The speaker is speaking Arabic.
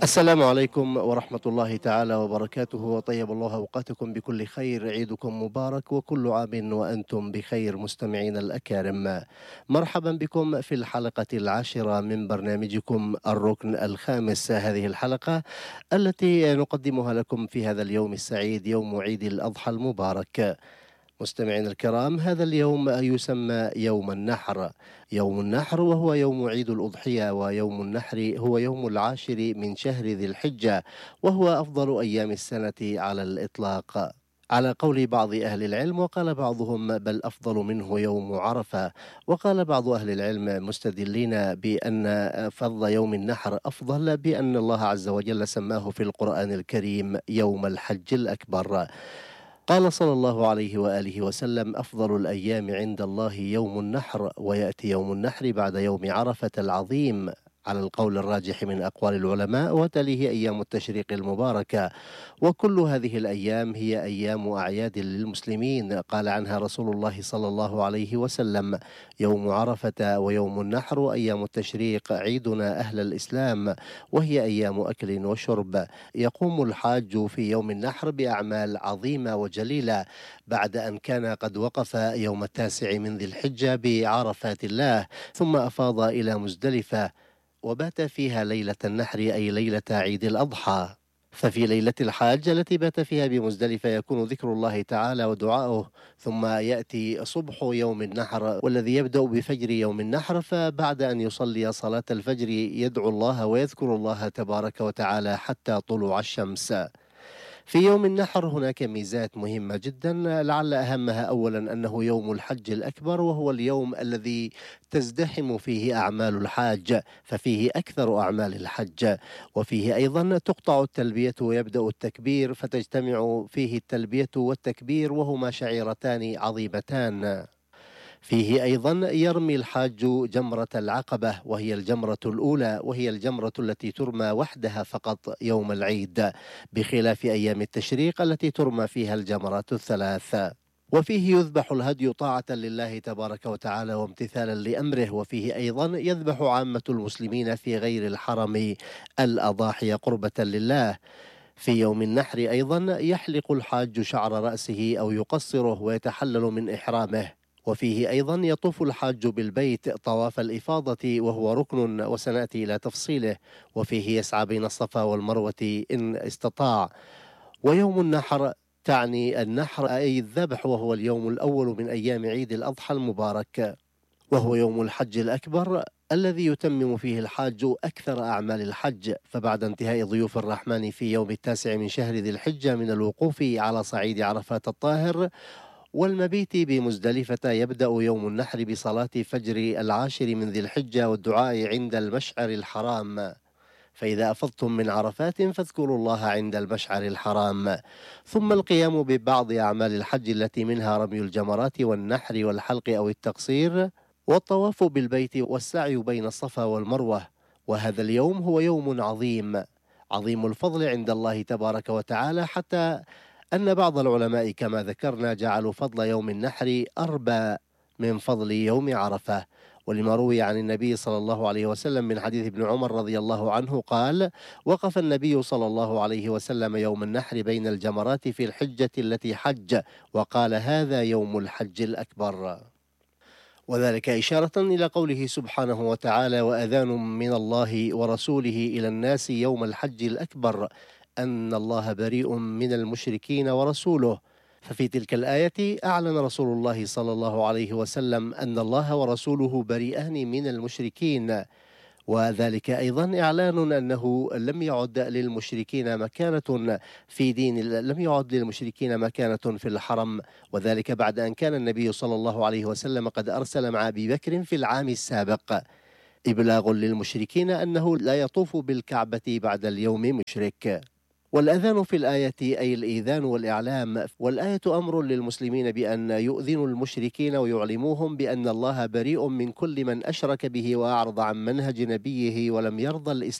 السلام عليكم ورحمة الله تعالى وبركاته، وطيب الله أوقاتكم بكل خير. عيدكم مبارك وكل عام وأنتم بخير مستمعين الأكارم. مرحبا بكم في الحلقة العاشرة من برنامجكم الركن الخامس. هذه الحلقة التي نقدمها لكم في هذا اليوم السعيد، يوم عيد الأضحى المبارك. مستمعينا الكرام، هذا اليوم يسمى يوم النحر. يوم النحر وهو يوم عيد الأضحية، ويوم النحر هو يوم العاشر من شهر ذي الحجة، وهو أفضل أيام السنة على الإطلاق على قول بعض أهل العلم، وقال بعضهم بل أفضل منه يوم عرفة. وقال بعض أهل العلم مستدلين بأن فضل يوم النحر أفضل بأن الله عز وجل سماه في القرآن الكريم يوم الحج الأكبر. قال صلى الله عليه وآله وسلم: أفضل الأيام عند الله يوم النحر، ويأتي يوم النحر بعد يوم عرفة العظيم على القول الراجح من أقوال العلماء، وتليه أيام التشريق المباركة. وكل هذه الأيام هي أيام أعياد للمسلمين، قال عنها رسول الله صلى الله عليه وسلم: يوم عرفة ويوم النحر أيام التشريق عيدنا أهل الإسلام، وهي أيام أكل وشرب. يقوم الحاج في يوم النحر بأعمال عظيمة وجليلة بعد أن كان قد وقف يوم 9 من ذي الحجة بعرفات الله، ثم أفاض إلى مزدلفة وبات فيها ليلة النحر، أي ليلة عيد الأضحى. ففي ليلة الحاج التي بات فيها بمزدلفة يكون ذكر الله تعالى ودعاؤه، ثم يأتي صبح يوم النحر والذي يبدأ بفجر يوم النحر، فبعد أن يصلي صلاة الفجر يدعو الله ويذكر الله تبارك وتعالى حتى طلوع الشمس. في يوم النحر هناك ميزات مهمة جدا، لعل أهمها أولا أنه يوم الحج الأكبر، وهو اليوم الذي تزدحم فيه أعمال الحاج، ففيه أكثر أعمال الحج. وفيه أيضا تقطع التلبية ويبدأ التكبير، فتجتمع فيه التلبية والتكبير، وهما شعيرتان عظيمتان. فيه أيضا يرمي الحاج جمرة العقبة، وهي الجمرة الأولى، وهي الجمرة التي ترمى وحدها فقط يوم العيد، بخلاف أيام التشريق التي ترمى فيها الجمرات الثلاث. وفيه يذبح الهدي طاعة لله تبارك وتعالى وامتثالا لأمره. وفيه أيضا يذبح عامة المسلمين في غير الحرم الأضاحي قربة لله. في يوم النحر أيضا يحلق الحاج شعر رأسه أو يقصره ويتحلل من إحرامه. وفيه أيضا يطوف الحاج بالبيت طواف الإفاضة، وهو ركن وسنأتي إلى تفصيله. وفيه يسعى بين الصفا والمروة إن استطاع. ويوم النحر تعني النحر أي الذبح، وهو اليوم الأول من أيام عيد الأضحى المبارك، وهو يوم الحج الأكبر الذي يتمم فيه الحاج أكثر أعمال الحج. فبعد انتهاء ضيوف الرحمن في يوم 9 من شهر ذي الحجة من الوقوف على صعيد عرفات الطاهر والمبيت بمزدلفة، يبدأ يوم النحر بصلاة فجر العاشر من ذي الحجة والدعاء عند المشعر الحرام. فإذا أفضتم من عرفات فاذكروا الله عند المشعر الحرام. ثم القيام ببعض أعمال الحج التي منها رمي الجمرات والنحر والحلق أو التقصير، والطواف بالبيت والسعي بين الصفا والمروة. وهذا اليوم هو يوم عظيم الفضل عند الله تبارك وتعالى، حتى أن بعض العلماء كما ذكرنا جعلوا فضل يوم النحر أربى من فضل يوم عرفة. ولما روي عن النبي صلى الله عليه وسلم من حديث ابن عمر رضي الله عنه قال: وقف النبي صلى الله عليه وسلم يوم النحر بين الجمرات في الحجة التي حج، وقال: هذا يوم الحج الأكبر. وذلك إشارة إلى قوله سبحانه وتعالى: وأذان من الله ورسوله إلى الناس يوم الحج الأكبر أن الله بريء من المشركين ورسوله. ففي تلك الآية أعلن رسول الله صلى الله عليه وسلم أن الله ورسوله بريئان من المشركين، وذلك أيضا إعلان أنه لم يعد للمشركين مكانة في لم يعد للمشركين مكانة في الحرم، وذلك بعد أن كان النبي صلى الله عليه وسلم قد أرسل مع أبي بكر في العام السابق إبلاغ للمشركين أنه لا يطوف بالكعبة بعد اليوم مشرك. والأذان في الآية أي الإيذان والإعلام، والآية أمر للمسلمين بأن يؤذنوا المشركين ويعلموهم بأن الله بريء من كل من أشرك به وأعرض عن منهج نبيه ولم يرضى الإسلام